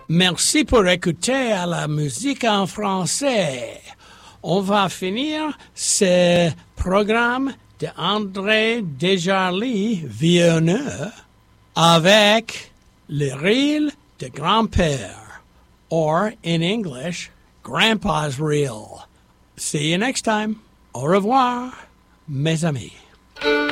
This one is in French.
Merci pour écouter à la musique en français. On va finir ce programme de André Desjardins Villeneuve avec le reel de grand-père, or in English, Grandpa's Reel. See you next time. Au revoir, mes amis.